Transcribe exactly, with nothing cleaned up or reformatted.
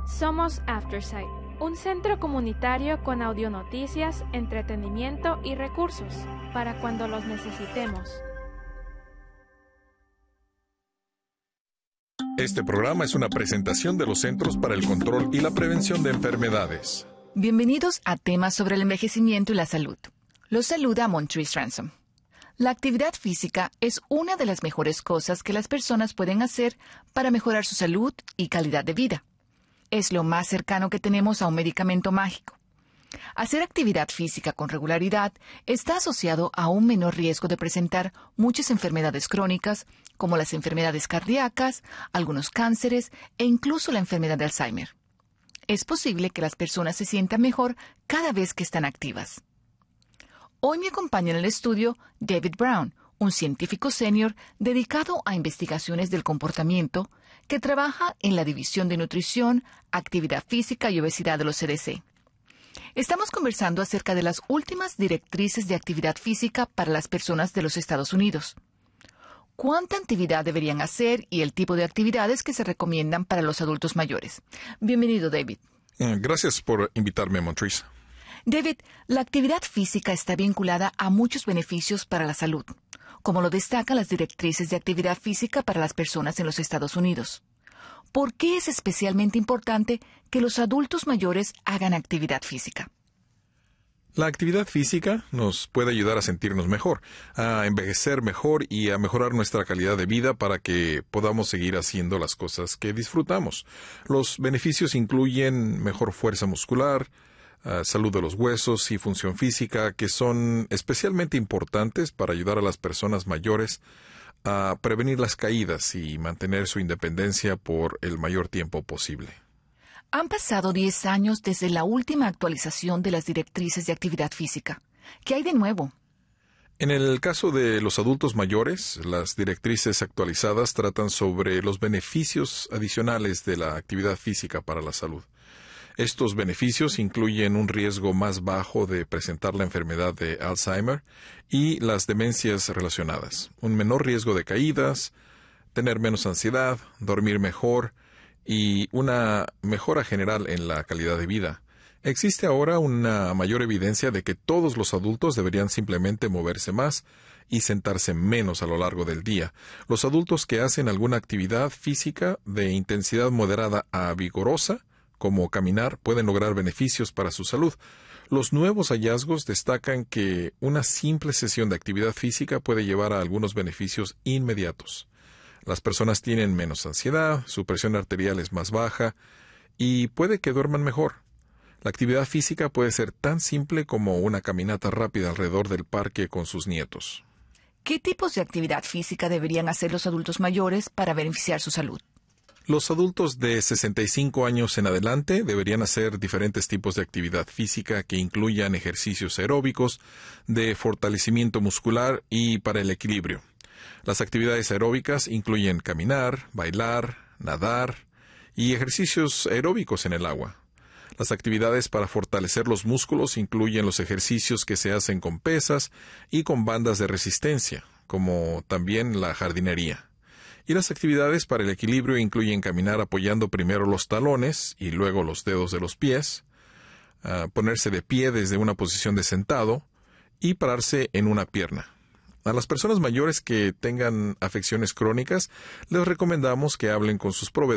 Somos Aftersight, un centro comunitario con audionoticias, entretenimiento y recursos para cuando los necesitemos. Este programa es una presentación de los Centros para el Control y la Prevención de Enfermedades. Bienvenidos a temas sobre el envejecimiento y la salud. Los saluda Montrese Ransom. La actividad física es una de las mejores cosas que las personas pueden hacer para mejorar su salud y calidad de vida. Es lo más cercano que tenemos a un medicamento mágico. Hacer actividad física con regularidad está asociado a un menor riesgo de presentar muchas enfermedades crónicas, como las enfermedades cardíacas, algunos cánceres e incluso la enfermedad de Alzheimer. Es posible que las personas se sientan mejor cada vez que están activas. Hoy me acompaña en el estudio David Brown, un científico senior dedicado a investigaciones del comportamiento que trabaja en la División de Nutrición, Actividad Física y Obesidad de los C D C. Estamos conversando acerca de las últimas directrices de actividad física para las personas de los Estados Unidos. ¿Cuánta actividad deberían hacer y el tipo de actividades que se recomiendan para los adultos mayores? Bienvenido, David. Gracias por invitarme, Montrese. David, la actividad física está vinculada a muchos beneficios para la salud, como lo destacan las directrices de actividad física para las personas en los Estados Unidos. ¿Por qué es especialmente importante que los adultos mayores hagan actividad física? La actividad física nos puede ayudar a sentirnos mejor, a envejecer mejor y a mejorar nuestra calidad de vida para que podamos seguir haciendo las cosas que disfrutamos. Los beneficios incluyen mejor fuerza muscular, Uh, salud de los huesos y función física, que son especialmente importantes para ayudar a las personas mayores a prevenir las caídas y mantener su independencia por el mayor tiempo posible. Han pasado diez años desde la última actualización de las directrices de actividad física. ¿Qué hay de nuevo? En el caso de los adultos mayores, las directrices actualizadas tratan sobre los beneficios adicionales de la actividad física para la salud. Estos beneficios incluyen un riesgo más bajo de presentar la enfermedad de Alzheimer y las demencias relacionadas, un menor riesgo de caídas, tener menos ansiedad, dormir mejor y una mejora general en la calidad de vida. Existe ahora una mayor evidencia de que todos los adultos deberían simplemente moverse más y sentarse menos a lo largo del día. Los adultos que hacen alguna actividad física de intensidad moderada a vigorosa, como caminar, pueden lograr beneficios para su salud. Los nuevos hallazgos destacan que una simple sesión de actividad física puede llevar a algunos beneficios inmediatos. Las personas tienen menos ansiedad, su presión arterial es más baja y puede que duerman mejor. La actividad física puede ser tan simple como una caminata rápida alrededor del parque con sus nietos. ¿Qué tipos de actividad física deberían hacer los adultos mayores para beneficiar su salud? Los adultos de sesenta y cinco años en adelante deberían hacer diferentes tipos de actividad física que incluyan ejercicios aeróbicos, de fortalecimiento muscular y para el equilibrio. Las actividades aeróbicas incluyen caminar, bailar, nadar y ejercicios aeróbicos en el agua. Las actividades para fortalecer los músculos incluyen los ejercicios que se hacen con pesas y con bandas de resistencia, como también la jardinería. Y las actividades para el equilibrio incluyen caminar apoyando primero los talones y luego los dedos de los pies, uh, ponerse de pie desde una posición de sentado y pararse en una pierna. A las personas mayores que tengan afecciones crónicas, les recomendamos que hablen con sus proveedores